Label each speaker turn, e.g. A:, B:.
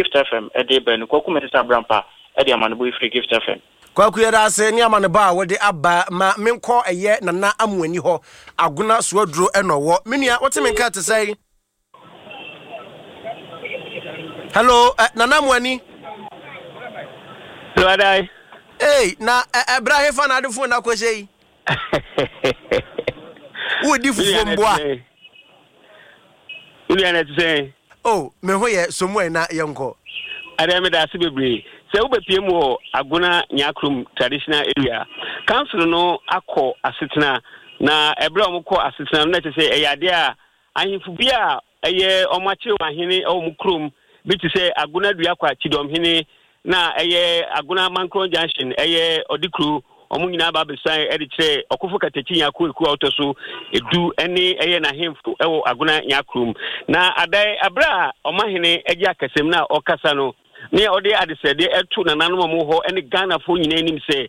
A: Gift FM ede ben kwaku Mr. Brampa ede amanebo ifri Gift FM
B: kwaku yeda ase ni amanebo a wode aba ma menko eye nana amwani ho aguna suaduro enowo menua wote menka te sai hello nana amwani
C: Ladai.
B: Hey, na Ibrahim fan adu phone na kwese. Wo di fufu mboa.
C: Uli na tse.
B: Oh, me ho ye somu na yenko.
C: Ada me da se bebre. Se wo bepie mu Aguna Nyakrum traditional area. Council no akọ asetena na ebre omukọ asetena na tse eyade a ahimfu bia eye omache wahene omukrum bi tse Aguna Duakwa Chidom hene na eye Aguna Mankron Junction eye Odikru omunyina ba besan e de kire okofo katechi yaku autoso edu ene eye na hemfu ewo Aguna Nyakrum na adai abra omahene eji akasem na okasa no ne ode adesede etu na nanom mo ho ene Ghana fo nyina enim se